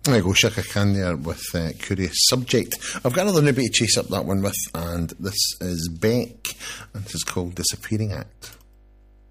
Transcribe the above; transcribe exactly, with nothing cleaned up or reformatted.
There you go, Shaka Khan there with uh, Curious Subject. I've got another newbie to chase up that one with, and this is Beck, and this is called Disappearing Act.